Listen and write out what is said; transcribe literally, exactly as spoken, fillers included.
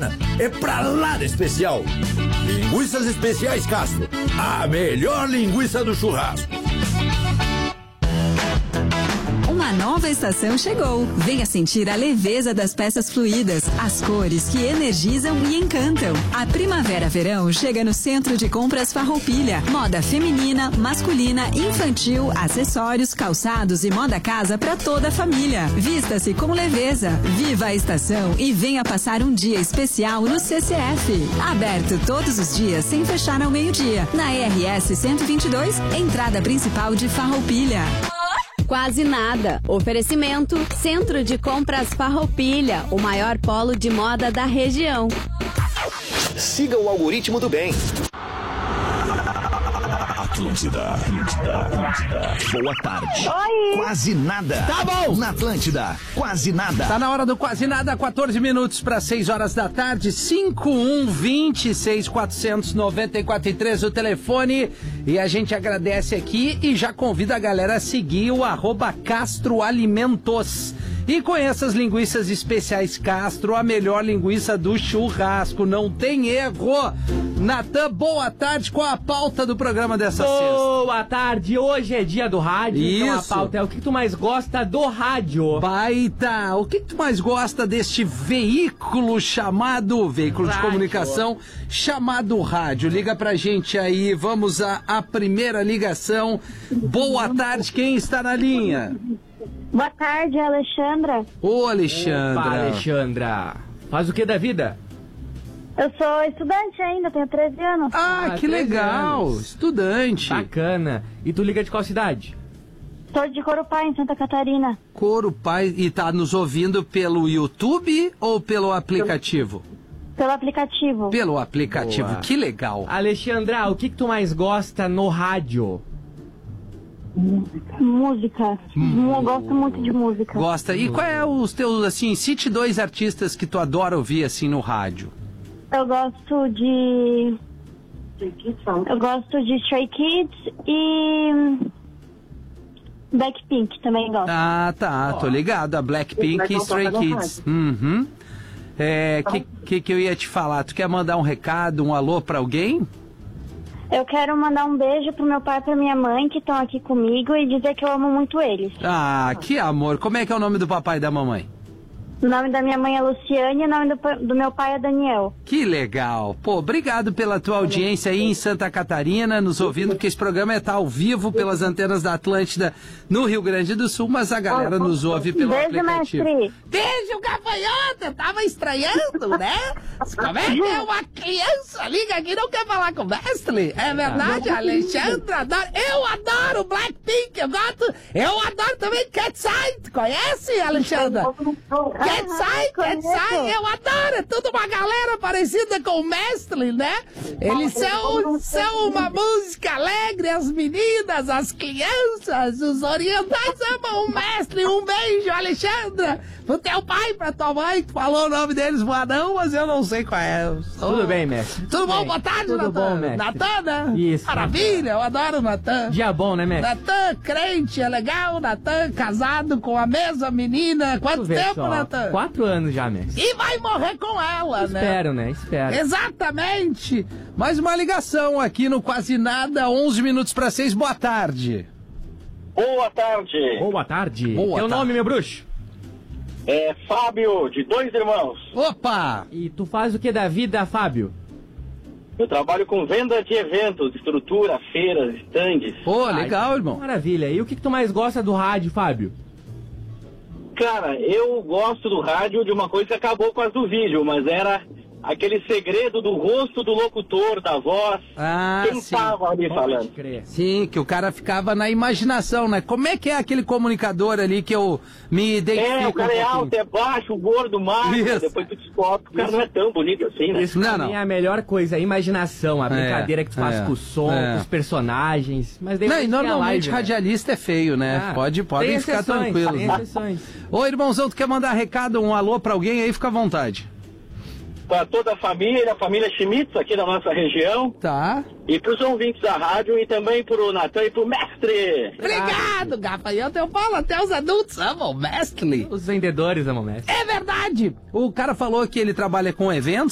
semana é pra lá de especial. Linguiças Especiais Castro, a melhor linguiça do churrasco. Uma nova estação chegou. Venha sentir a leveza das peças fluídas, as cores que energizam e encantam. A primavera-verão chega no Centro de Compras Farroupilha. Moda feminina, masculina, infantil, acessórios, calçados e moda casa para toda a família. Vista-se com leveza. Viva a estação e venha passar um dia especial no C C F. Aberto todos os dias sem fechar ao meio-dia. Na R S cento e vinte e dois, entrada principal de Farroupilha. Quase nada. Oferecimento Centro de Compras Farroupilha, o maior polo de moda da região. Siga o algoritmo do bem. Atlântida, Atlântida, Atlântida. Boa tarde. Oi. Quase nada. Tá bom. Na Atlântida, quase nada. Tá na hora do quase nada, quatorze minutos para seis horas da tarde, cinco um dois seis quatro nove quatro três o telefone. E a gente agradece aqui e já convida a galera a seguir o arroba Castro Alimentos. E conheça as linguiças especiais Castro, a melhor linguiça do churrasco, não tem erro. Natan, boa tarde, qual a pauta do programa dessa boa sexta? Boa tarde, hoje é dia do rádio, Isso. Então a pauta é o que tu mais gosta do rádio. Baita, o que tu mais gosta deste veículo chamado, veículo rádio. De comunicação chamado rádio? Liga pra gente aí, vamos à, à primeira ligação. Boa tarde, quem está na linha? Boa tarde, Alexandra. Ô, Alexandra. Opa, Alexandra. Faz o que da vida? Eu sou estudante ainda, tenho treze anos. Ah, Ah, que legal. anos. Estudante. Bacana. E tu liga de qual cidade? Sou de Corupá, em Santa Catarina. Corupá, e tá nos ouvindo pelo YouTube ou pelo aplicativo? Pelo aplicativo. Pelo aplicativo, Boa. Que legal. Alexandra, o que, que tu mais gosta no rádio? Música. Hum. Eu gosto muito de música. Gosta. E qual é os teus, assim, cite dois artistas que tu adora ouvir, assim, no rádio? Eu gosto de... Eu gosto de Stray Kids e... Blackpink também gosto. Ah, tá, tô ligado. A Blackpink e Stray Kids. Uhum. É, que, que que eu ia te falar? Tu quer mandar um recado, um alô pra alguém? Eu quero mandar um beijo pro meu pai e pra minha mãe que estão aqui comigo e dizer que eu amo muito eles. Ah, que amor. Como é que é o nome do papai e da mamãe? O nome da minha mãe é Luciane e o nome do, do meu pai é Daniel. Que legal. Pô, obrigado pela tua audiência aí em Santa Catarina, nos ouvindo, porque esse programa está ao vivo pelas antenas da Atlântida no Rio Grande do Sul, mas a galera nos ouve pelo Beijo, aplicativo. mestre. Beijo, gafanhoto! Eu tava estranhando, né? Como é que é uma criança? Liga aqui, não quer falar com o mestre? É verdade, Alexandra adora. Eu adoro Blackpink, eu gosto. Eu adoro também Cat's conhece, Alexandra? Cat's Cat's eu adoro, é tudo uma galera parecida com o mestre, né? Eles são, são uma música alegre, as meninas, as crianças, os orientais amam o mestre. Um beijo, Alexandra, pro teu pai, pra tua mãe, que falou o nome deles, Moadão, mas eu não sei qual é. Sou... Tudo bem, mestre. Tudo bom? Boa tarde, Tudo Natan. bom, mestre. Natan, né? Isso. Maravilha, eu adoro o Natan. Dia bom, né, mestre? Natan, crente, é legal, Natan, casado com a mesma menina. Quanto tempo, Natan? Quatro anos já, mestre. E vai morrer com ela, né? Espero, né? Espero. Exatamente. Mais uma ligação aqui no Quase Nada, onze minutos para seis. Boa tarde. Boa tarde. Boa tarde. Boa Teu tarde. nome, meu bruxo? É Fábio, de Dois Irmãos. Opa! E tu faz o que da vida, Fábio? Eu trabalho com venda de eventos, estrutura, feiras, estandes. Pô, Ah, legal, irmão. Maravilha. E o que, que tu mais gosta do rádio, Fábio? Cara, eu gosto do rádio de uma coisa que acabou com as do vídeo, mas era aquele segredo do rosto do locutor, da voz. Ah, Quem sim. tava ali Pode falando. crer. Sim, que o cara ficava na imaginação, né? Como é que é aquele comunicador ali que eu me identifico É, o cara um é pouquinho? alto, é baixo, gordo, magro. Isso. Depois tu descobre que o cara não é tão bonito assim, né? Isso Não, pra não. mim é a melhor coisa, a imaginação, a brincadeira que tu faz é, com o som, é. com os personagens. Mas daí Não, vai e ter a normalmente live, né? radialista é feio, né? Ah, pode, podem tem ficar exceções, tranquilos. tem Né? exceções. Ô, irmãozão, tu quer mandar recado, um alô pra alguém aí? Fica à vontade. Para toda a família, a família Schmitz aqui da nossa região. Tá. E pros ouvintes da rádio e também pro Natan e pro mestre. Obrigado, gafanhoto. Eu falo, até os adultos amam o mestre. Os vendedores amam mestre. É verdade. O cara falou que ele trabalha com eventos.